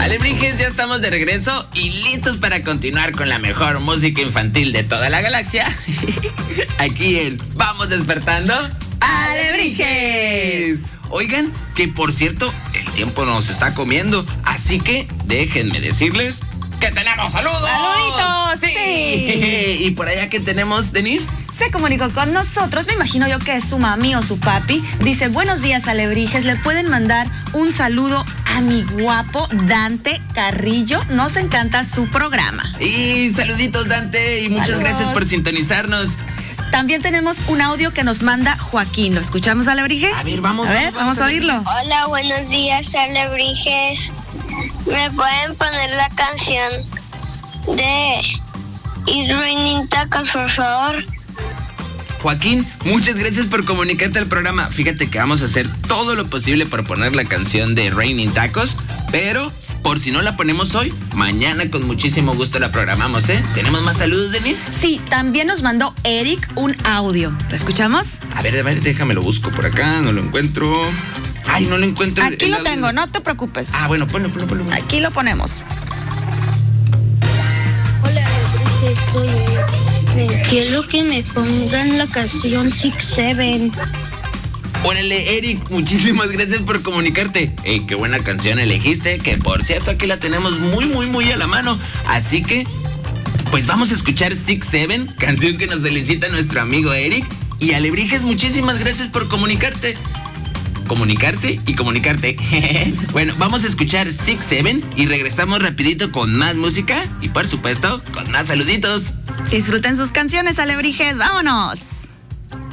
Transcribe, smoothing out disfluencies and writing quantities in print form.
Alebrijes, ya estamos de regreso y listos para continuar con la mejor música infantil de toda la galaxia. Aquí en Vamos Despertando Alebrijes. Oigan, que por cierto, el tiempo nos está comiendo, así que déjenme decirles que tenemos saludos. ¡Saluditos! Sí. Y por allá que tenemos, Denise. Se comunicó con nosotros, me imagino yo que es su mami o su papi. Dice, buenos días, Alebrijes, le pueden mandar un saludo a mi guapo Dante Carrillo. Nos encanta su programa. Y saluditos, Dante, y muchas Saludos. gracias por sintonizarnos. También tenemos un audio que nos manda Joaquín. ¿Lo escuchamos, Alebrije? A ver, vamos a oírlo. Hola, buenos días, Alebrijes. ¿Me pueden poner la canción de It's Raining Tacos, por favor? Joaquín, muchas gracias por comunicarte al programa. Fíjate que vamos a hacer todo lo posible por poner la canción de Raining Tacos, pero por si no la ponemos hoy, mañana con muchísimo gusto la programamos, ¿eh? ¿Tenemos más saludos, Denise? Sí, también nos mandó Eric un audio. ¿Lo escuchamos? A ver, déjame lo busco por acá, no lo encuentro. Ay, no lo encuentro. Aquí lo tengo, no te preocupes. Ah, bueno, ponlo. Aquí lo ponemos. Hola, Alebrijes, soy quiero que me pongan la canción 6-7. Órale, Eric, muchísimas gracias por comunicarte. Qué buena canción elegiste, que por cierto aquí la tenemos muy a la mano. Así que, pues vamos a escuchar 6-7, canción que nos solicita nuestro amigo Eric. Y Alebrijes, muchísimas gracias por comunicarte. Comunicarse y comunicarte. Bueno, vamos a escuchar 6-7 y regresamos rapidito con más música y por supuesto con más saluditos. Disfruten sus canciones, Alebrijes. ¡Vámonos!